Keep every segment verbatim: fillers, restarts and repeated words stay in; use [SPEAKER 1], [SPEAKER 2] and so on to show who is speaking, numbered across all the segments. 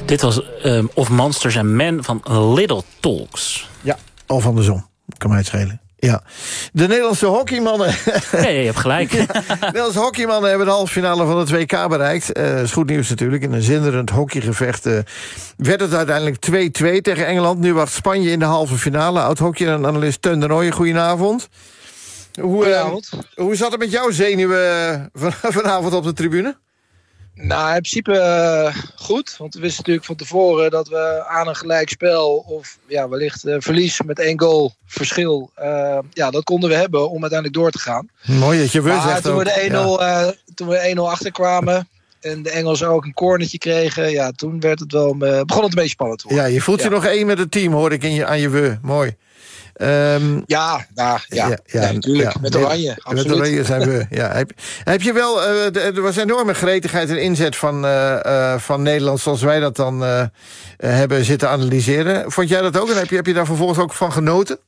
[SPEAKER 1] Dit was um, Of Monsters and Men van Little Talks.
[SPEAKER 2] Ja, of andersom. Kan mij het schelen. Ja. De Nederlandse hockeymannen...
[SPEAKER 1] Ja, je hebt gelijk.
[SPEAKER 2] Ja, de Nederlandse hockeymannen hebben de halve finale van het W K bereikt. Uh, is goed nieuws natuurlijk. In een zinderend hockeygevecht uh, werd het uiteindelijk twee-twee tegen Engeland. Nu wacht Spanje in de halve finale. Oud-hockey en analist Teun de Nooijen, goedenavond. Hoe,
[SPEAKER 3] Goedenavond.
[SPEAKER 2] Uh, hoe zat het met jouw zenuwen uh, van, vanavond op de tribune?
[SPEAKER 3] Nou, in principe uh, goed. Want we wisten natuurlijk van tevoren dat we aan een gelijkspel... of ja, wellicht uh, verlies met één goal verschil... Uh, ja, dat konden we hebben om uiteindelijk door te gaan.
[SPEAKER 2] Mooi dat je we zegt
[SPEAKER 3] toen
[SPEAKER 2] ook.
[SPEAKER 3] We de één nul,
[SPEAKER 2] ja.
[SPEAKER 3] uh, toen we één nul achterkwamen... en de Engelsen ook een cornertje kregen... ja, toen werd het wel, uh, begon het een beetje spannend te worden.
[SPEAKER 2] Ja, je voelt je
[SPEAKER 3] ja.
[SPEAKER 2] nog één met het team, hoor ik in je, aan je we. Mooi. Um,
[SPEAKER 3] ja, nou, ja, ja, ja, ja, natuurlijk. Ja, met Oranje, absoluut.
[SPEAKER 2] Met Oranje zijn we, ja. Heb, heb je wel, uh, de, er was enorme gretigheid en inzet van, uh, uh, van Nederland... zoals wij dat dan uh, uh, hebben zitten analyseren. Vond jij dat ook? En heb je, heb je daar vervolgens ook van genoten?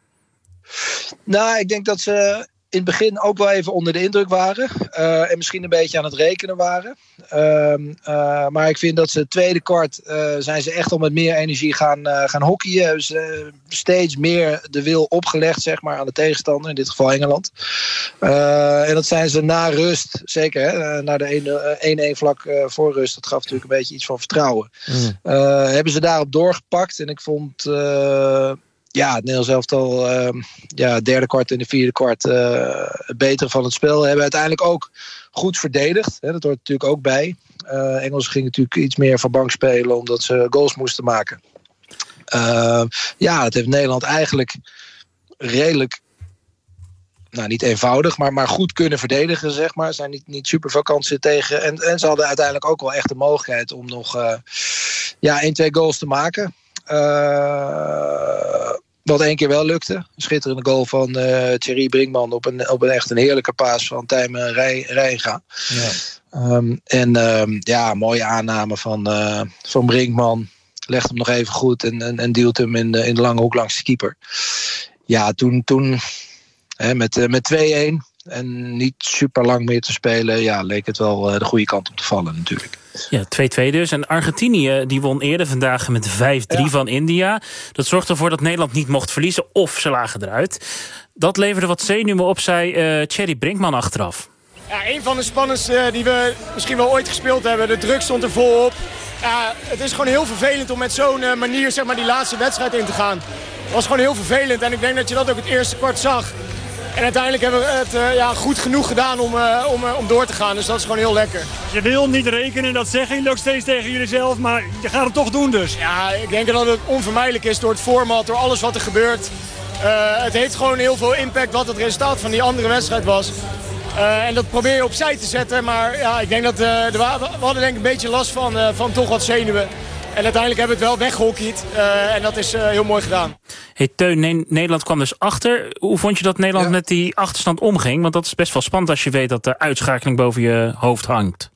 [SPEAKER 3] Nou, ik denk dat ze in het begin ook wel even onder de indruk waren. Uh, en misschien een beetje aan het rekenen waren. Uh, uh, maar ik vind dat ze het tweede kwart... Uh, zijn ze echt al met meer energie gaan, uh, gaan hockeyen. Dus uh, steeds meer de wil opgelegd, zeg maar, aan de tegenstander. In dit geval Engeland. Uh, en dat zijn ze na rust, zeker hè, na de één-één vlak uh, voor rust. Dat gaf natuurlijk een beetje iets van vertrouwen. Mm. Uh, hebben ze daarop doorgepakt. En ik vond... Uh, Ja, het Nederlands elftal, uh, ja, het derde kwart en de vierde kwart uh, het betere van het spel. Hebben uiteindelijk ook goed verdedigd. Hè, dat hoort natuurlijk ook bij. Uh, Engelsen gingen natuurlijk iets meer van bank spelen omdat ze goals moesten maken. Uh, ja, dat heeft Nederland eigenlijk redelijk, nou niet eenvoudig, maar, maar goed kunnen verdedigen, zeg maar. Er zijn niet, niet super veel kansen tegen. En, en ze hadden uiteindelijk ook wel echt de mogelijkheid om nog uh, ja, één, twee goals te maken. Uh, wat één keer wel lukte. Een schitterende goal van uh, Thierry Brinkman op een, op een echt een heerlijke paas van Tijmen Reijnga. Ja. Um, en um, ja, mooie aanname van, uh, van Brinkman. Legt hem nog even goed en, en, en duwt hem in de, in de lange hoek langs de keeper. Ja, toen, toen hè, met, uh, met twee-één en niet super lang meer te spelen, ja, leek het wel uh, de goede kant op te vallen natuurlijk.
[SPEAKER 1] Ja, twee-twee dus. En Argentinië die won eerder vandaag met vijf drie ja. van India. Dat zorgde ervoor dat Nederland niet mocht verliezen of ze lagen eruit. Dat leverde wat zenuwen op, zei uh, Thierry Brinkman achteraf.
[SPEAKER 4] Ja, een van de spannendste die we misschien wel ooit gespeeld hebben. De druk stond er volop. Ja, het is gewoon heel vervelend om met zo'n uh, manier zeg maar, die laatste wedstrijd in te gaan. Het was gewoon heel vervelend en ik denk dat je dat ook het eerste kwart zag. En uiteindelijk hebben we het uh, ja, goed genoeg gedaan om, uh, om, uh, om door te gaan. Dus dat is gewoon heel lekker.
[SPEAKER 5] Je wil niet rekenen, dat zeggen jullie ook steeds tegen jullie zelf. Maar je gaat het toch doen dus.
[SPEAKER 4] Ja, ik denk dat het onvermijdelijk is door het format, door alles wat er gebeurt. Uh, het heeft gewoon heel veel impact wat het resultaat van die andere wedstrijd was. Uh, en dat probeer je opzij te zetten. Maar ja, ik denk dat uh, de, we hadden denk ik een beetje last van, uh, van toch wat zenuwen. En uiteindelijk hebben we het wel weggehockeyd. Uh, en dat is uh, heel mooi gedaan.
[SPEAKER 1] Hey Teun, ne- Nederland kwam dus achter. Hoe vond je dat Nederland ja. met die achterstand omging? Want dat is best wel spannend als je weet dat de uitschakeling boven je hoofd hangt.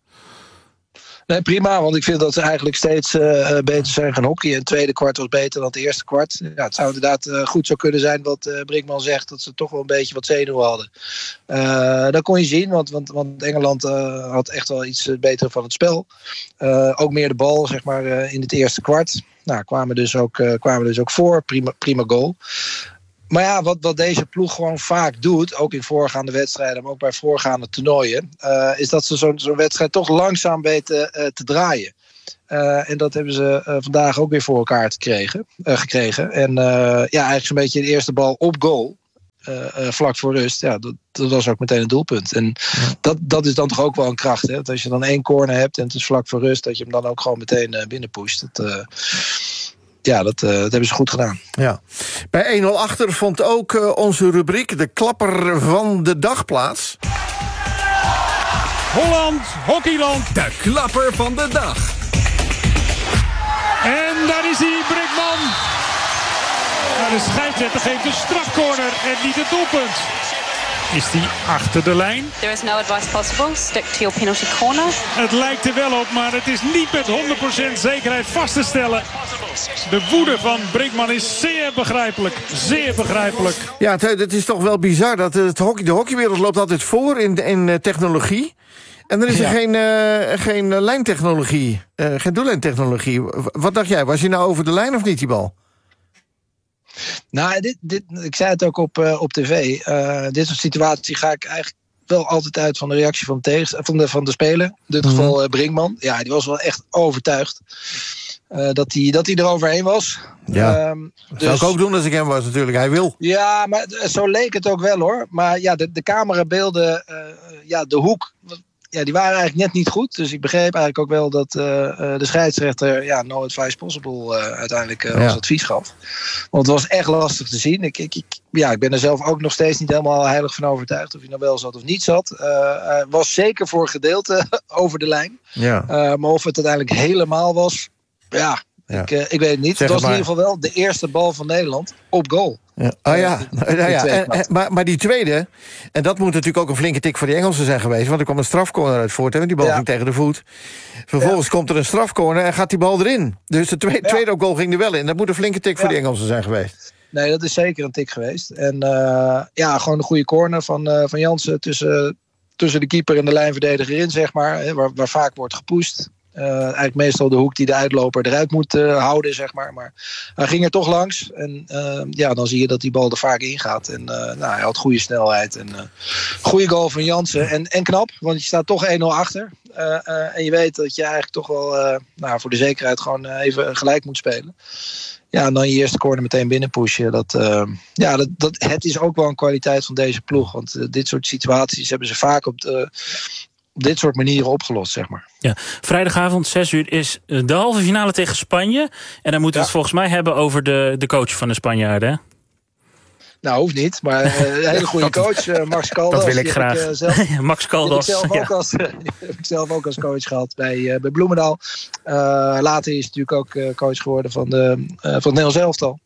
[SPEAKER 3] Nee, prima, want ik vind dat ze eigenlijk steeds uh, beter zijn gaan hockeyen. Het tweede kwart was beter dan het eerste kwart. Ja, het zou inderdaad uh, goed zo kunnen zijn wat uh, Brinkman zegt, dat ze toch wel een beetje wat zenuwen hadden. Uh, dat kon je zien, want, want, want Engeland uh, had echt wel iets beter van het spel. Uh, ook meer de bal, zeg maar, uh, in het eerste kwart. Nou, kwamen dus ook, uh, kwamen dus ook voor. Prima, prima goal. Maar ja, wat, wat deze ploeg gewoon vaak doet, ook in voorgaande wedstrijden, maar ook bij voorgaande toernooien, uh, is dat ze zo'n zo'n wedstrijd toch langzaam weten uh, te draaien. Uh, en dat hebben ze uh, vandaag ook weer voor elkaar te kregen, uh, gekregen. En uh, ja, eigenlijk zo'n beetje de eerste bal op goal, uh, uh, vlak voor rust. Ja, dat, dat was ook meteen een doelpunt. En ja. dat, dat is dan toch ook wel een kracht. Hè? Dat als je dan één corner hebt en het is vlak voor rust, dat je hem dan ook gewoon meteen uh, binnenpusht. Dat, uh, Ja, dat, uh, dat hebben ze goed gedaan.
[SPEAKER 2] Ja. Bij één nul achter vond ook uh, onze rubriek de klapper van de dag plaats.
[SPEAKER 5] Holland, hockeyland.
[SPEAKER 6] De klapper van de dag.
[SPEAKER 5] En daar is hij, Brinkman. Maar de scheidsrechter geeft een strafcorner en niet het doelpunt. Is die achter de lijn?
[SPEAKER 7] There is no advice possible. Stick to your penalty corner.
[SPEAKER 5] Het lijkt er wel op, maar het is niet met honderd procent zekerheid vast te stellen. De woede van Brinkman is zeer begrijpelijk. Zeer begrijpelijk.
[SPEAKER 2] Ja, het, het is toch wel bizar dat het hockey, de hockeywereld loopt altijd voor in, in uh, technologie. En dan is er
[SPEAKER 3] Ja.
[SPEAKER 2] geen, uh, geen uh, lijntechnologie, uh, geen doellijntechnologie. Wat dacht jij, was hij nou over de lijn of niet, die bal?
[SPEAKER 3] Nou, dit, dit, ik zei het ook op, uh, op tv. Uh, dit soort situatie ga ik eigenlijk wel altijd uit van de reactie van de, tegens, van de, van de speler. In dit
[SPEAKER 2] Mm-hmm.
[SPEAKER 3] geval uh, Brinkman. Ja, die was wel echt overtuigd uh, dat hij dat hij er overheen was.
[SPEAKER 2] Ja,
[SPEAKER 3] um,
[SPEAKER 2] dat
[SPEAKER 3] dus,
[SPEAKER 2] zou ik ook doen als ik hem was natuurlijk. Hij wil.
[SPEAKER 3] Ja, maar zo leek het ook wel hoor. Maar ja, de, de camerabeelden, uh, ja, de hoek, ja, die waren eigenlijk net niet goed. Dus ik begreep eigenlijk ook wel dat uh, uh, de scheidsrechter ja, no advice possible uh, uiteindelijk uh,
[SPEAKER 2] Ja.
[SPEAKER 3] als advies gaf. Want het was echt lastig te zien. Ik, ik, ik, ja, ik ben er zelf ook nog steeds niet helemaal heilig van overtuigd of hij nou wel zat of niet zat. Uh, uh, was zeker voor een gedeelte over de lijn.
[SPEAKER 2] Ja.
[SPEAKER 3] Uh, maar of het uiteindelijk helemaal was, ja,
[SPEAKER 2] Ja.
[SPEAKER 3] ik, uh, ik weet het niet.
[SPEAKER 2] Zeg
[SPEAKER 3] het was
[SPEAKER 2] het
[SPEAKER 3] in ieder geval wel de eerste bal van Nederland op goal.
[SPEAKER 2] Ja. Oh ja,
[SPEAKER 3] Uh,
[SPEAKER 2] nou, ja.
[SPEAKER 3] die
[SPEAKER 2] En, en, maar, maar die tweede, en dat moet natuurlijk ook een flinke tik voor die Engelsen zijn geweest, want er kwam een strafcorner uit voort, hè, want die bal
[SPEAKER 3] Ja.
[SPEAKER 2] ging tegen de voet. Vervolgens
[SPEAKER 3] Ja.
[SPEAKER 2] komt er een strafcorner en gaat die bal erin. Dus de tweede,
[SPEAKER 3] Ja.
[SPEAKER 2] tweede goal ging er wel in. Dat moet een flinke tik voor
[SPEAKER 3] Ja.
[SPEAKER 2] die Engelsen zijn geweest.
[SPEAKER 3] Nee, dat is zeker een tik geweest. En uh, ja, gewoon een goede corner van, uh, van Jansen tussen, tussen de keeper en de lijnverdediger in, zeg maar. Hè, waar, waar vaak wordt gepusht. Uh, eigenlijk meestal de hoek die de uitloper eruit moet uh, houden, zeg maar. Maar hij ging er toch langs. En uh, ja, dan zie je dat die bal er vaak in gaat. En uh, nou, hij had goede snelheid. En uh, goede goal van Jansen. En, en knap, want je staat toch één nul achter. Uh, uh, en je weet dat je eigenlijk toch wel uh, nou, voor de zekerheid gewoon uh, even gelijk moet spelen. Ja, en dan je eerste corner meteen binnenpushen. Dat, uh, ja, dat, dat, het is ook wel een kwaliteit van deze ploeg. Want uh, dit soort situaties hebben ze vaak op, de, op dit soort manieren opgelost, zeg maar.
[SPEAKER 1] Ja, vrijdagavond, zes uur, is de halve finale tegen Spanje. En dan moeten we
[SPEAKER 3] Ja.
[SPEAKER 1] het volgens mij hebben over de, de coach van de Spanjaarden, hè?
[SPEAKER 3] Nou, hoeft niet. Maar uh, een hele goede coach, uh, Max Caldas.
[SPEAKER 1] Dat wil ik
[SPEAKER 3] die
[SPEAKER 1] graag.
[SPEAKER 3] Heb ik, uh, zelf,
[SPEAKER 1] Max
[SPEAKER 3] die
[SPEAKER 1] Caldas.
[SPEAKER 3] heb ik zelf ook
[SPEAKER 1] Ja.
[SPEAKER 3] als, die heb ik zelf ook als coach gehad bij, uh, bij Bloemendaal. Uh, later is hij natuurlijk ook uh, coach geworden van, de, uh, van het Nederlands elftal.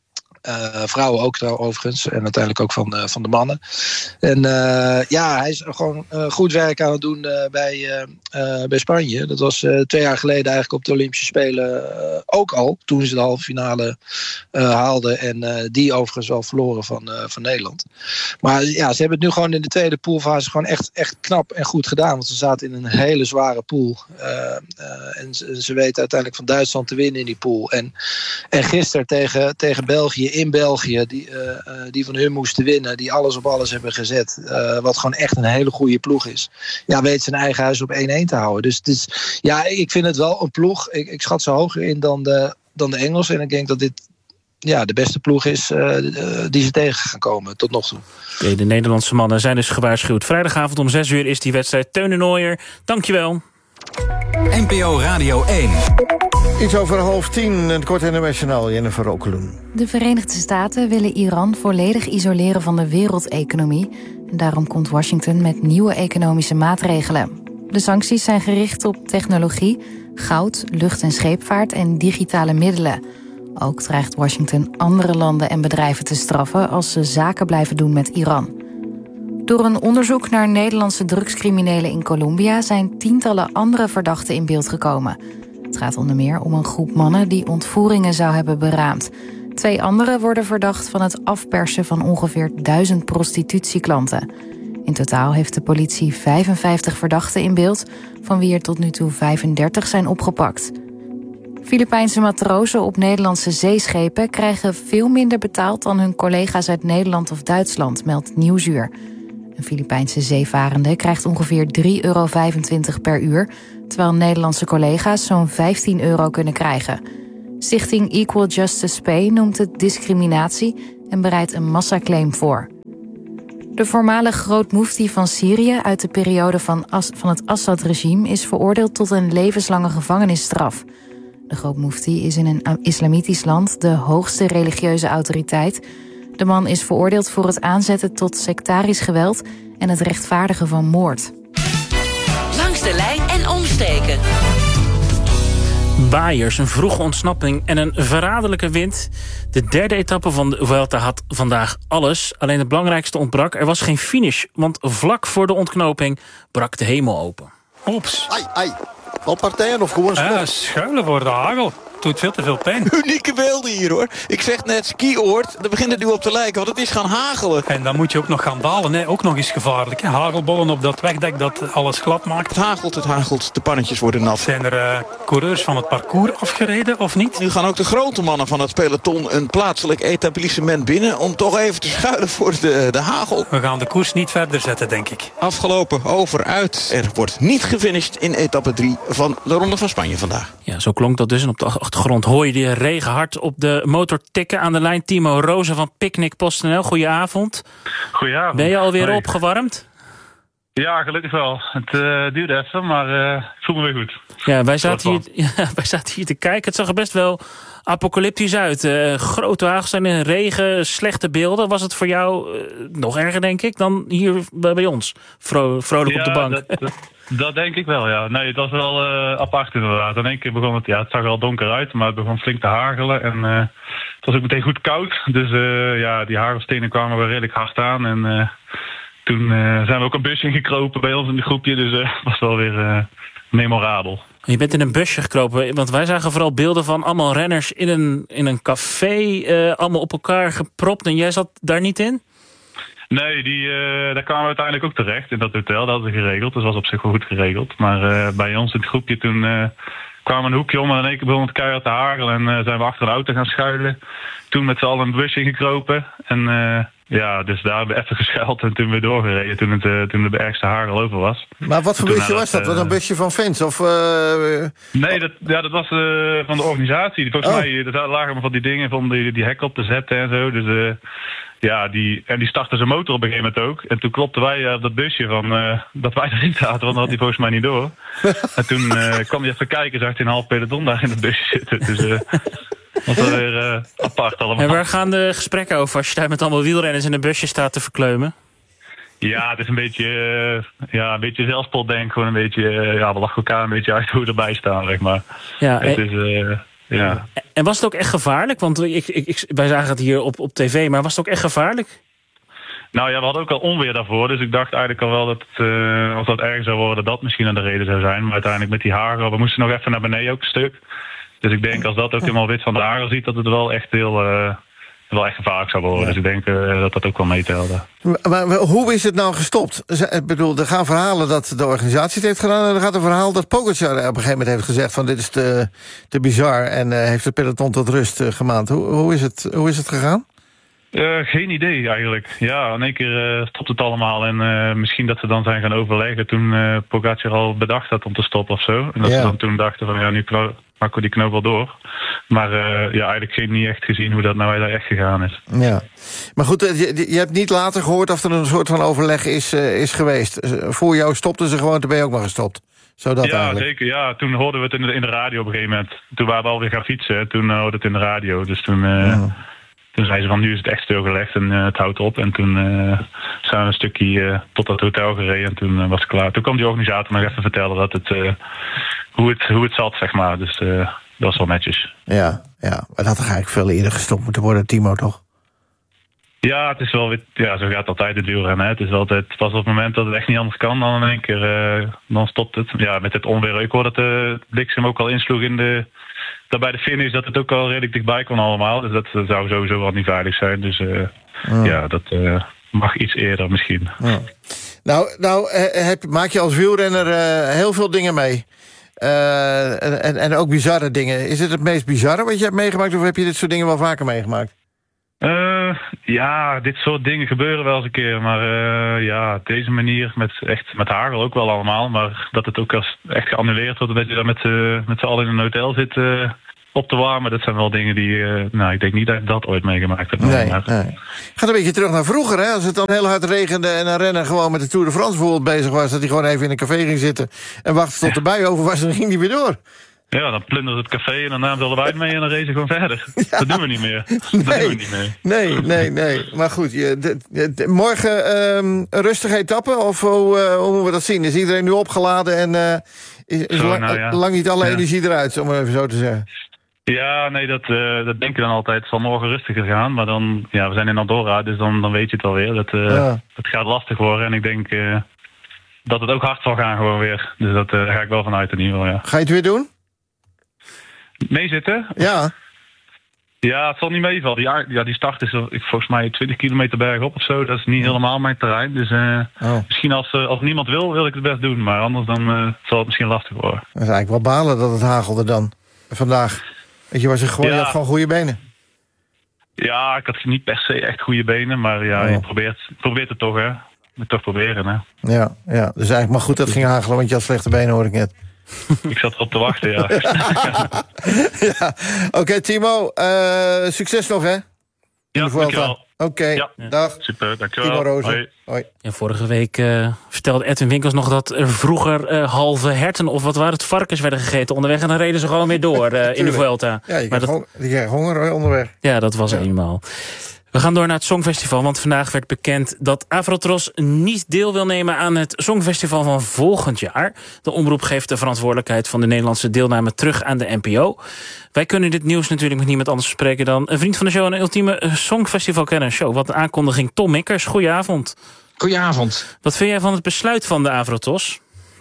[SPEAKER 3] Uh, vrouwen ook trouw, overigens. En uiteindelijk ook van, uh, van de mannen. En uh, ja, hij is gewoon uh, goed werk aan het doen uh, bij, uh, uh, bij Spanje. Dat was uh, twee jaar geleden eigenlijk op de Olympische Spelen uh, ook al. Toen ze de halve finale uh, haalden. En uh, die overigens wel verloren van, uh, van Nederland. Maar ja, ze hebben het nu gewoon in de tweede poolfase gewoon echt, echt knap en goed gedaan. Want ze zaten in een hele zware pool. Uh, uh, en ze, ze weten uiteindelijk van Duitsland te winnen in die pool. En, en gisteren tegen, tegen België in België, die, uh, uh, die van hun moesten winnen, die alles op alles hebben gezet. Uh, wat gewoon echt een hele goede ploeg is. Ja, weet zijn eigen huis op één-één te houden. Dus het is, ja, ik vind het wel een ploeg. Ik, ik schat ze hoger in dan de, dan de Engelsen. En ik denk dat dit ja, de beste ploeg is uh, die ze tegen gaan komen tot nog toe.
[SPEAKER 1] Okay, de Nederlandse mannen zijn dus gewaarschuwd. Vrijdagavond om zes uur is die wedstrijd. Teun de Nooijer, dankjewel.
[SPEAKER 6] N P O Radio één.
[SPEAKER 2] Iets over half tien, het kort internationaal, Jennifer Rokeloen.
[SPEAKER 8] De Verenigde Staten willen Iran volledig isoleren van de wereldeconomie. En daarom komt Washington met nieuwe economische maatregelen. De sancties zijn gericht op technologie, goud, lucht- en scheepvaart en digitale middelen. Ook dreigt Washington andere landen en bedrijven te straffen als ze zaken blijven doen met Iran. Door een onderzoek naar Nederlandse drugscriminelen in Colombia zijn tientallen andere verdachten in beeld gekomen. Het gaat onder meer om een groep mannen die ontvoeringen zou hebben beraamd. Twee anderen worden verdacht van het afpersen van ongeveer duizend prostitutieklanten. In totaal heeft de politie vijfenvijftig verdachten in beeld, van wie er tot nu toe vijfendertig zijn opgepakt. Filipijnse matrozen op Nederlandse zeeschepen krijgen veel minder betaald dan hun collega's uit Nederland of Duitsland, meldt Nieuwsuur. Een Filipijnse zeevarende krijgt ongeveer drie euro vijfentwintig per uur, terwijl Nederlandse collega's zo'n vijftien euro kunnen krijgen. Stichting Equal Justice Pay noemt het discriminatie en bereidt een massaclaim voor. De voormalig grootmoefti van Syrië uit de periode van, As- van het Assad-regime is veroordeeld tot een levenslange gevangenisstraf. De grootmoefti is in een islamitisch land de hoogste religieuze autoriteit. De man is veroordeeld voor het aanzetten tot sectarisch geweld en het rechtvaardigen van moord.
[SPEAKER 9] Langs de lijn en omsteken.
[SPEAKER 1] Waaiers, een vroege ontsnapping en een verraderlijke wind. De derde etappe van de Vuelta had vandaag alles. Alleen het belangrijkste ontbrak. Er was geen finish, want vlak voor de ontknoping brak de hemel open.
[SPEAKER 5] Oeps.
[SPEAKER 2] Ai, ai. Valpartijen of gewoon schot?
[SPEAKER 5] Ja, schuilen voor de hagel.
[SPEAKER 10] doet veel te veel pijn.
[SPEAKER 6] Unieke beelden hier, hoor. Ik zeg net skioord, daar begint het nu op te lijken, want het is gaan hagelen.
[SPEAKER 10] En dan moet je ook nog gaan dalen, hè. Ook nog eens gevaarlijk. Hè. Hagelbollen op dat wegdek dat alles glad maakt.
[SPEAKER 6] Het hagelt, het hagelt, de pannetjes worden nat.
[SPEAKER 10] Zijn er uh, coureurs van het parcours afgereden of niet?
[SPEAKER 6] Nu gaan ook de grote mannen van het peloton een plaatselijk etablissement binnen om toch even te schuilen voor de, de hagel.
[SPEAKER 10] We gaan de koers niet verder zetten, denk ik.
[SPEAKER 6] Afgelopen, over, uit. Er wordt niet gefinished in etappe drie van de Ronde van Spanje vandaag.
[SPEAKER 1] Ja, zo klonk dat dus. En op de achtergrond hoor je de regen hard op de motor tikken. Aan de lijn Timo Rozen van Picnic PostNL. Goedenavond.
[SPEAKER 11] Goedenavond.
[SPEAKER 1] Ben je alweer
[SPEAKER 11] Hoi.
[SPEAKER 1] opgewarmd?
[SPEAKER 11] Ja, gelukkig wel. Het uh, duurde even, maar uh, ik voel me weer goed.
[SPEAKER 1] Ja, wij zaten, hier, ja, wij zaten hier te kijken. Het zag er best wel apocalyptisch uit. Uh, grote hagelsteinen, regen, slechte beelden. Was het voor jou uh, nog erger, denk ik, dan hier bij ons? Vro vrolijk
[SPEAKER 11] ja,
[SPEAKER 1] op de bank.
[SPEAKER 11] Dat, dat, dat denk ik wel, ja. Nee, het was wel uh, apart inderdaad. In één keer begon het, ja, het zag er al donker uit, maar het begon flink te hagelen. En uh, het was ook meteen goed koud. Dus uh, ja, die hagelstenen kwamen wel redelijk hard aan. En uh, toen uh, zijn we ook een busje ingekropen bij ons in het groepje. Dus het uh, was wel weer uh, memorabel.
[SPEAKER 1] Je bent in een busje gekropen, want wij zagen vooral beelden van allemaal renners in een, in een café, uh, allemaal op elkaar gepropt. En jij zat daar niet in?
[SPEAKER 11] Nee, die, uh, daar kwamen we uiteindelijk ook terecht in dat hotel. Dat hadden we geregeld, dus was op zich wel goed geregeld. Maar uh, bij ons in het groepje toen uh, kwamen we een hoekje om en in één keer begon het keihard te hagelen. En uh, zijn we achter de auto gaan schuilen. Toen met z'n allen een busje ingekropen. En uh, ja, dus daar hebben we even geschuild en toen weer doorgereden. Toen, het, uh, toen de ergste hagel over was.
[SPEAKER 2] Maar wat voor busje was dat?
[SPEAKER 11] Uh,
[SPEAKER 2] Was dat een busje van fans? Of, uh,
[SPEAKER 11] nee, dat, ja, dat was uh, van de organisatie. Volgens
[SPEAKER 2] oh.
[SPEAKER 11] mij daar lagen van die dingen om die, die hek op te zetten en zo. Dus uh, ja, die, en die startte zijn motor op een gegeven moment ook. En toen klopten wij uh, op dat busje van uh, dat wij erin zaten, want dat had hij volgens mij niet door. En toen uh, kwam hij even kijken, zag hij een half peloton daar in het busje zitten. Dus uh, dat was weer uh, apart allemaal.
[SPEAKER 1] En waar gaan de gesprekken over als je daar met allemaal wielrenners in een busje staat te verkleumen?
[SPEAKER 11] Ja, het is een beetje, uh, ja, een beetje zelfspotdenk. Gewoon een beetje, uh, ja, we lachen elkaar een beetje uit hoe we erbij staan, zeg maar.
[SPEAKER 1] Ja,
[SPEAKER 11] het
[SPEAKER 1] en,
[SPEAKER 11] is, uh, ja.
[SPEAKER 1] En was het ook echt gevaarlijk? Want ik, ik, ik, wij zagen het hier op, op tv, maar was het ook echt gevaarlijk?
[SPEAKER 11] Nou ja, we hadden ook al onweer daarvoor. Dus ik dacht eigenlijk al wel dat het, uh, als dat erg zou worden, dat misschien aan de reden zou zijn. Maar uiteindelijk met die hagel, we moesten nog even naar beneden ook een stuk. Dus ik denk als dat ook helemaal wit van de hagel ziet, dat het wel echt heel... Uh, wel echt gevaarlijk zou worden. Ja. Dus ik denk uh, dat dat ook wel meetelde.
[SPEAKER 2] Maar, maar hoe is het nou gestopt? Ik bedoel, er gaan verhalen dat de organisatie het heeft gedaan... en er gaat een verhaal dat Pogacar op een gegeven moment heeft gezegd... van dit is te, te bizar en uh, heeft het peloton tot rust uh, gemaand. Hoe, hoe, is het, hoe is het gegaan?
[SPEAKER 11] Uh, geen idee eigenlijk. Ja, in één keer uh, stopt het allemaal. En uh, misschien dat ze dan zijn gaan overleggen... toen uh, Pogacar al bedacht had om te stoppen of zo. En dat ja. ze dan toen dachten van ja, nu maken we die knoop wel door. Maar uh, ja, eigenlijk geen niet echt gezien hoe dat nou daar echt gegaan is.
[SPEAKER 2] Ja, maar goed, je, je hebt niet later gehoord of er een soort van overleg is, uh, is geweest. Voor jou stopten ze gewoon, toen ben je ook maar gestopt. Zo dat
[SPEAKER 11] ja,
[SPEAKER 2] eigenlijk.
[SPEAKER 11] Zeker. Ja, toen hoorden we het in de, in de radio op een gegeven moment. Toen waren we alweer gaan fietsen, toen uh, hoorden we het in de radio. Dus toen... Uh, ja. Toen zei ze van, nu is het echt stilgelegd en uh, het houdt op. En toen uh, zijn we een stukje uh, tot dat hotel gereden en toen uh, was het klaar. Toen kwam die organisator nog even vertellen dat het, uh, hoe, het, hoe het zat, zeg maar. Dus uh, dat was wel netjes.
[SPEAKER 2] Ja, ja, maar dat had eigenlijk veel eerder gestopt moeten worden, Timo, toch?
[SPEAKER 11] Ja, het is wel weer, ja, zo gaat altijd het wielrennen. Het is wel altijd, pas op het moment dat het echt niet anders kan, dan in één keer, uh, dan stopt het. Ja, met het onweer. Ik hoorde dat de bliksem ook al insloeg in de... dat bij de finish dat het ook al redelijk dichtbij kon allemaal. Dus dat, dat zou sowieso wel niet veilig zijn. Dus uh, ja. ja, dat uh, mag iets eerder misschien.
[SPEAKER 2] Ja. Nou, nou heb, maak je als wielrenner uh, heel veel dingen mee. Uh, en, en ook bizarre dingen. Is het het meest bizarre wat je hebt meegemaakt... of heb je dit soort dingen wel vaker meegemaakt?
[SPEAKER 11] Uh, ja, dit soort dingen gebeuren wel eens een keer. Maar uh, ja, op deze manier, met, echt, met hagel ook wel allemaal. Maar dat het ook als echt geannuleerd wordt... dat je dan met, uh, met z'n allen in een hotel zit uh, op te warmen. Dat zijn wel dingen die... Uh, nou, ik denk niet dat ik dat ooit meegemaakt heb.
[SPEAKER 2] Nee, maar... nee. Gaat een beetje terug naar vroeger, hè? Als het dan heel hard regende en een renner gewoon met de Tour de France bijvoorbeeld bezig was... dat hij gewoon even in een café ging zitten en wachtte tot de bui over was... en dan ging hij weer door.
[SPEAKER 11] Ja, dan plunderen ze het café en dan namen ze allebei het mee en dan racen ze gewoon verder. Ja. Dat doen we niet meer.
[SPEAKER 2] Nee,
[SPEAKER 11] dat doen we niet meer.
[SPEAKER 2] Nee, nee, nee. Maar goed, je, de, de, morgen um, een rustige etappe of hoe, uh, hoe moeten we dat zien? Is iedereen nu opgeladen en uh, is, is zo, lang, nou ja. lang niet alle ja. energie eruit, om even zo te zeggen?
[SPEAKER 11] Ja, nee, dat, uh, dat denk ik dan altijd. Het zal morgen rustiger gaan, maar dan, ja, we zijn in Andorra, dus dan, dan weet je het alweer. Dat, uh, ja. dat gaat lastig worden en ik denk uh, dat het ook hard zal gaan gewoon weer. Dus dat, uh, daar ga ik wel vanuit in ieder geval, ja.
[SPEAKER 2] Ga je het weer doen?
[SPEAKER 11] Meezitten?
[SPEAKER 2] Ja.
[SPEAKER 11] Ja, het zal niet meevallen. Die, ar- ja, die start is ik, volgens mij twintig kilometer bergop of zo. Dat is niet helemaal mijn terrein. Dus uh, oh. misschien als, uh, als niemand wil, wil ik het best doen. Maar anders dan uh, zal het misschien lastig worden.
[SPEAKER 2] Dat is eigenlijk wel balen dat het hagelde dan. Vandaag. Weet je, was er gewoon, ja. je had gewoon goede benen.
[SPEAKER 11] Ja, ik had niet per se echt goede benen. Maar ja, oh. je probeert, probeert het toch, hè. Moet toch proberen, hè.
[SPEAKER 2] Ja, ja, dus eigenlijk maar goed dat het ging hagelen, want je had slechte benen, hoor ik net.
[SPEAKER 11] Ik zat erop te wachten, ja.
[SPEAKER 2] ja. Oké, okay, Timo, uh, succes nog, hè?
[SPEAKER 11] Ja, dankjewel.
[SPEAKER 2] Oké, okay, ja. dag.
[SPEAKER 11] Super, dankjewel.
[SPEAKER 2] Timo Rozen.
[SPEAKER 11] Hoi.
[SPEAKER 2] Hoi.
[SPEAKER 1] Ja, vorige week uh, vertelde Edwin Winkels nog dat er vroeger uh, halve herten of wat waren het, varkens werden gegeten onderweg. En dan reden ze gewoon weer door uh, in de Vuelta.
[SPEAKER 2] Ja, je krijgt dat... hong- honger onderweg.
[SPEAKER 1] Ja, dat was ja. eenmaal. We gaan door naar het Songfestival, want vandaag werd bekend dat Afrotros niet deel wil nemen aan het Songfestival van volgend jaar. De omroep geeft de verantwoordelijkheid van de Nederlandse deelname terug aan de N P O. Wij kunnen dit nieuws natuurlijk met niemand anders bespreken dan een vriend van de show en een ultieme Songfestival-kenner. Show, wat een aankondiging. Tom Mikkers, goedenavond.
[SPEAKER 12] Goedenavond.
[SPEAKER 1] Wat vind jij van het besluit van de Afrotros?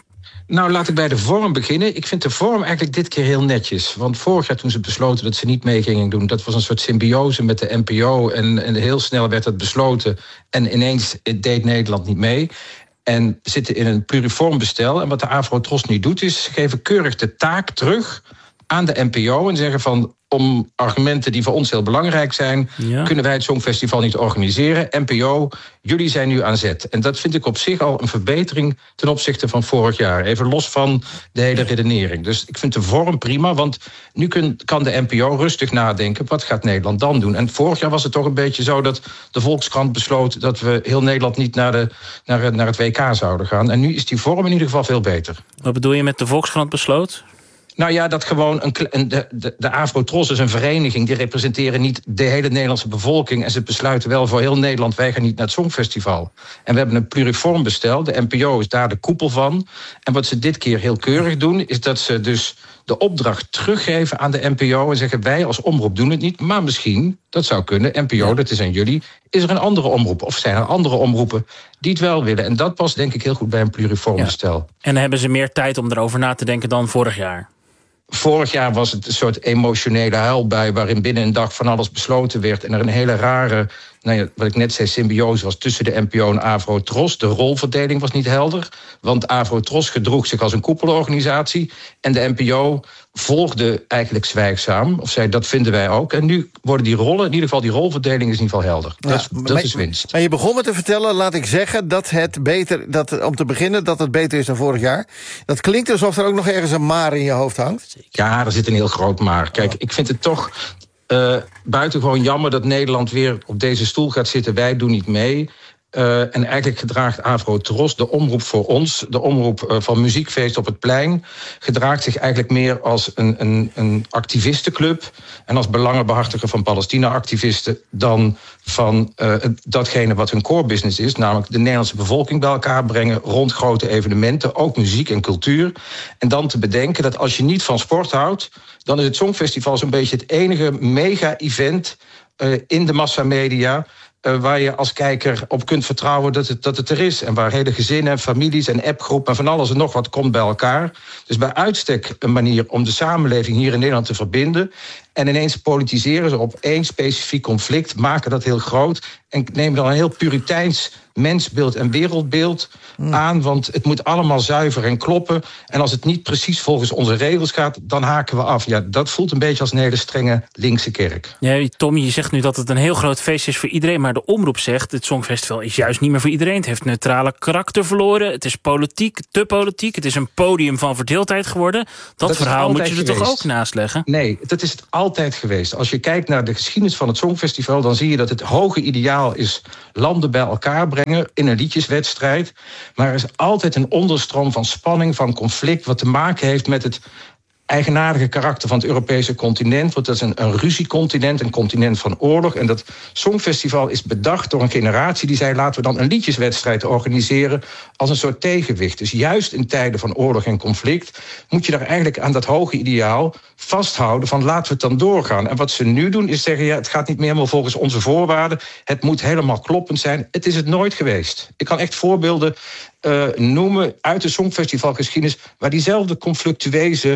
[SPEAKER 12] Nou, laat ik bij de vorm beginnen. Ik vind de vorm eigenlijk dit keer heel netjes. Want vorig jaar toen ze besloten dat ze niet mee gingen doen... dat was een soort symbiose met de N P O. En, en heel snel werd dat besloten. En ineens deed Nederland niet mee. En zitten in een pluriform bestel. En wat de Afrotros nu doet, is ze geven keurig de taak terug aan de N P O... en zeggen van, om argumenten die voor ons heel belangrijk zijn... Ja. kunnen wij het Songfestival niet organiseren. N P O, jullie zijn nu aan zet. En dat vind ik op zich al een verbetering ten opzichte van vorig jaar. Even los van de hele redenering. Dus ik vind de vorm prima, want nu kun, kan de N P O rustig nadenken... wat gaat Nederland dan doen? En vorig jaar was het toch een beetje zo dat de Volkskrant besloot... dat we heel Nederland niet naar, de, naar, naar het W K zouden gaan. En nu is die vorm in ieder geval veel beter.
[SPEAKER 1] Wat bedoel je met de Volkskrant besloot?
[SPEAKER 12] Nou ja, dat gewoon een, de, de, de Afrotros is een vereniging. Die representeren niet de hele Nederlandse bevolking. En ze besluiten wel voor heel Nederland, wij gaan niet naar het Songfestival. En we hebben een pluriform bestel. De N P O is daar de koepel van. En wat ze dit keer heel keurig doen, is dat ze dus de opdracht teruggeven aan de N P O... en zeggen, wij als omroep doen het niet, maar misschien, dat zou kunnen... N P O, ja. Dat is aan jullie, is er een andere omroep... of zijn er andere omroepen die het wel willen. En dat past denk ik heel goed bij een pluriform ja. bestel.
[SPEAKER 1] En dan hebben ze meer tijd om erover na te denken dan vorig jaar.
[SPEAKER 12] Vorig jaar was het een soort emotionele huilbui... waarin binnen een dag van alles besloten werd... en er een hele rare, nou ja, wat ik net zei, symbiose was... tussen de N P O en Afrotros. De rolverdeling was niet helder. Want Afrotros gedroeg zich als een koepelorganisatie... en de N P O volgde eigenlijk zwijgzaam. Of zei, dat vinden wij ook. En nu worden die rollen, in ieder geval die rolverdeling... is in ieder geval helder. Ja, dat is, dat
[SPEAKER 2] maar,
[SPEAKER 12] is winst.
[SPEAKER 2] Maar je begon me te vertellen, laat ik zeggen... dat het beter, dat, om te beginnen, dat het beter is dan vorig jaar. Dat klinkt alsof er ook nog ergens een maar in je hoofd hangt.
[SPEAKER 12] Ja, er zit een heel groot maar. Kijk, ik vind het toch uh, buitengewoon jammer... dat Nederland weer op deze stoel gaat zitten. Wij doen niet mee. Uh, en eigenlijk gedraagt Afrotros, de omroep voor ons... de omroep uh, van Muziekfeest op het Plein... gedraagt zich eigenlijk meer als een, een, een activistenclub... en als belangenbehartiger van Palestina-activisten... dan van uh, datgene wat hun core business is... namelijk de Nederlandse bevolking bij elkaar brengen... rond grote evenementen, ook muziek en cultuur. En dan te bedenken dat als je niet van sport houdt... dan is het Songfestival zo'n beetje het enige mega-event... Uh, in de massamedia... Uh, waar je als kijker op kunt vertrouwen dat het, dat het er is. En waar hele gezinnen, families en appgroepen... en van alles en nog wat komt bij elkaar. Dus bij uitstek een manier om de samenleving hier in Nederland te verbinden. En ineens politiseren ze op één specifiek conflict... maken dat heel groot en nemen dan een heel puriteins mensbeeld en wereldbeeld mm. aan... want het moet allemaal zuiver en kloppen. En als het niet precies volgens onze regels gaat, dan haken we af. Ja, dat voelt een beetje als een hele strenge linkse kerk.
[SPEAKER 1] Ja, Tom, je zegt nu dat het een heel groot feest is voor iedereen... maar de omroep zegt, het Songfestival is juist niet meer voor iedereen. Het heeft neutrale karakter verloren. Het is politiek, te politiek. Het is een podium van verdeeldheid geworden. Dat, dat verhaal moet je er geweest. Toch ook naast leggen?
[SPEAKER 12] Nee, dat is het altijd geweest. Als je kijkt naar de geschiedenis van het Songfestival... dan zie je dat het hoge ideaal is landen bij elkaar brengen... in een liedjeswedstrijd. Maar er is altijd een onderstroom van spanning, van conflict... wat te maken heeft met het eigenaardige karakter van het Europese continent. Want dat is een, een ruziecontinent, een continent van oorlog. En dat Songfestival is bedacht door een generatie die zei... laten we dan een liedjeswedstrijd organiseren als een soort tegenwicht. Dus juist in tijden van oorlog en conflict... moet je daar eigenlijk aan dat hoge ideaal vasthouden van laten we het dan doorgaan. En wat ze nu doen is zeggen, ja, het gaat niet meer helemaal volgens onze voorwaarden. Het moet helemaal kloppend zijn. Het is het nooit geweest. Ik kan echt voorbeelden uh, noemen uit de Songfestivalgeschiedenis... waar diezelfde conflictueuze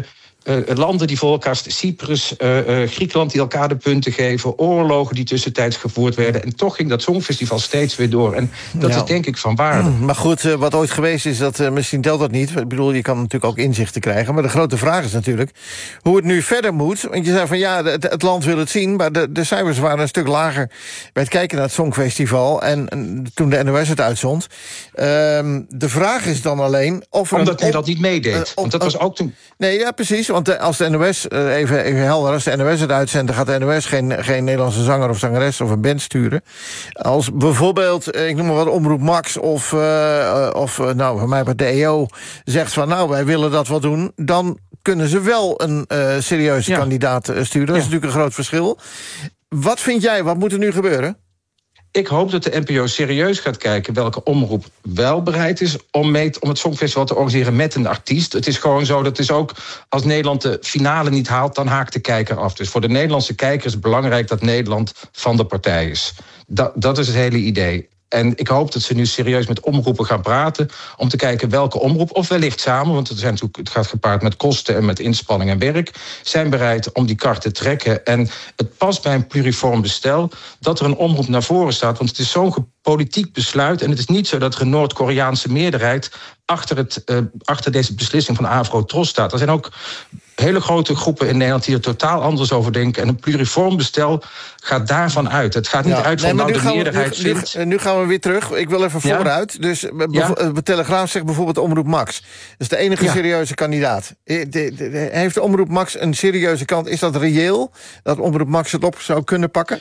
[SPEAKER 12] Uh, landen die voor elkaar, Cyprus, uh, uh, Griekenland die elkaar de punten geven, oorlogen die tussentijds gevoerd werden. En toch ging dat Songfestival steeds weer door. En dat ja. is denk ik van waarde.
[SPEAKER 2] Maar goed, uh, wat ooit geweest is, dat uh, misschien telt dat niet. Ik bedoel, je kan natuurlijk ook inzichten krijgen. Maar de grote vraag is natuurlijk hoe het nu verder moet. Want je zei van ja, het, het land wil het zien, maar de, de cijfers waren een stuk lager bij het kijken naar het Songfestival. En, en toen de N O S het uitzond. Uh, de vraag is dan alleen of er
[SPEAKER 12] Omdat
[SPEAKER 2] hij
[SPEAKER 12] dat niet meedeed. Uh, op, Want dat was ook toen.
[SPEAKER 2] Nee, ja, precies. Want de, als de N O S, uh, even, even helder, als de N O S het uitzendt, dan gaat de N O S geen, geen Nederlandse zanger of zangeres of een band sturen. Als bijvoorbeeld, ik noem maar wat, Omroep Max of, uh, of uh, nou, voor mij bij de E O zegt van nou, wij willen dat wel doen, dan kunnen ze wel een uh, serieuze ja. kandidaat uh, sturen. Dat ja. is natuurlijk een groot verschil. Wat vind jij, wat moet er nu gebeuren?
[SPEAKER 12] Ik hoop dat de N P O serieus gaat kijken welke omroep wel bereid is om, mee, om het Songfestival te organiseren met een artiest. Het is gewoon zo, dat is ook als Nederland de finale niet haalt, dan haakt de kijker af. Dus voor de Nederlandse kijker is het belangrijk dat Nederland van de partij is. Dat, dat is het hele idee. En ik hoop dat ze nu serieus met omroepen gaan praten om te kijken welke omroep, of wellicht samen, want het, zijn natuurlijk, het gaat gepaard met kosten en met inspanning en werk, zijn bereid om die kar te trekken. En het past bij een pluriform bestel dat er een omroep naar voren staat, want het is zo'n politiek besluit en het is niet zo dat er een Noord-Koreaanse meerderheid achter, het, uh, achter deze beslissing van Afro-Tros staat. Er zijn ook hele grote groepen in Nederland die er totaal anders over denken. En een pluriform bestel gaat daarvan uit. Het gaat niet ja, uit van nee, nou de meerderheid
[SPEAKER 2] we, nu,
[SPEAKER 12] vindt.
[SPEAKER 2] Nu, nu gaan we weer terug. Ik wil even ja? vooruit. Dus ja? de Telegraaf zegt bijvoorbeeld Omroep Max. Dat is de enige ja. serieuze kandidaat. De, de, de, heeft de Omroep Max een serieuze kant? Is dat reëel? Dat Omroep Max het op zou kunnen pakken?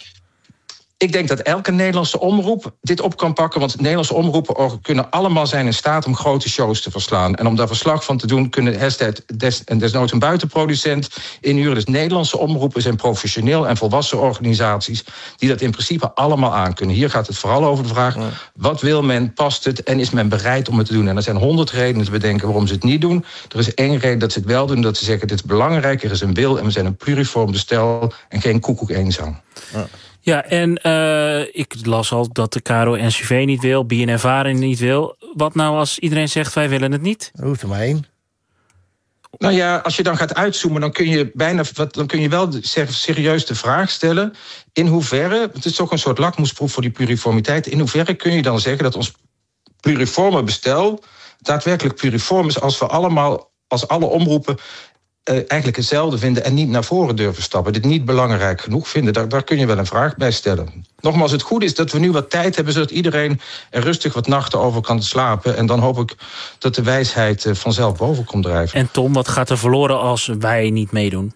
[SPEAKER 12] Ik denk dat elke Nederlandse omroep dit op kan pakken, want Nederlandse omroepen kunnen allemaal zijn in staat om grote shows te verslaan. En om daar verslag van te doen kunnen des, en desnoods een buitenproducent inhuren. Dus Nederlandse omroepen zijn professioneel en volwassen organisaties die dat in principe allemaal aan kunnen. Hier gaat het vooral over de vraag, ja. wat wil men, past het en is men bereid om het te doen? En er zijn honderd redenen te bedenken waarom ze het niet doen. Er is één reden dat ze het wel doen, dat ze zeggen dit is belangrijk, er is een wil en we zijn een pluriform bestel en geen koekoek eenzang.
[SPEAKER 2] Ja.
[SPEAKER 1] Ja, en uh, ik las al dat de K R O N C V niet wil, B N N Vara niet wil. Wat nou als iedereen zegt wij willen het niet?
[SPEAKER 2] Hoeft er maar één.
[SPEAKER 12] Nou ja, als je dan gaat uitzoomen, dan kun je bijna, dan kun je wel serieus de vraag stellen, in hoeverre, het is toch een soort lakmoesproef voor die pluriformiteit, in hoeverre kun je dan zeggen dat ons pluriforme bestel daadwerkelijk pluriform is als we allemaal, als alle omroepen Uh, eigenlijk hetzelfde vinden en niet naar voren durven stappen. Dit niet belangrijk genoeg vinden, daar, daar kun je wel een vraag bij stellen. Nogmaals, het goede is dat we nu wat tijd hebben, zodat iedereen er rustig wat nachten over kan slapen. En dan hoop ik dat de wijsheid uh, vanzelf boven komt drijven.
[SPEAKER 1] En Tom, wat gaat er verloren als wij niet meedoen?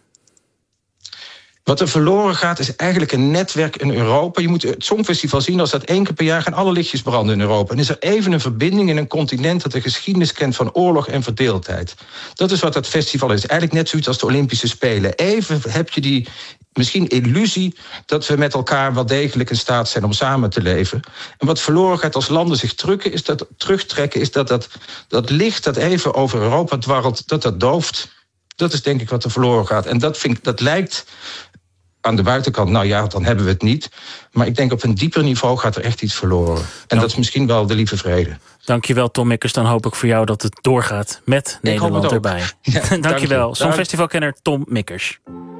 [SPEAKER 12] Wat er verloren gaat is eigenlijk een netwerk in Europa. Je moet het Songfestival zien als dat één keer per jaar gaan alle lichtjes branden in Europa. En is er even een verbinding in een continent dat de geschiedenis kent van oorlog en verdeeldheid. Dat is wat dat festival is. Eigenlijk net zoiets als de Olympische Spelen. Even heb je die misschien illusie dat we met elkaar wel degelijk in staat zijn om samen te leven. En wat verloren gaat als landen zich drukken, is dat, terugtrekken, is dat, dat dat licht dat even over Europa dwarrelt, dat dat dooft. Dat is denk ik wat er verloren gaat. En dat, vind, dat lijkt aan de buitenkant, nou ja, dan hebben we het niet. Maar ik denk op een dieper niveau gaat er echt iets verloren. En ja. dat is misschien wel de lieve vrede.
[SPEAKER 1] Dankjewel, Tom Mikkers. Dan hoop ik voor jou dat het doorgaat met Nederland erbij. Ja, dankjewel. Songfestivalkenner Tom Mikkers.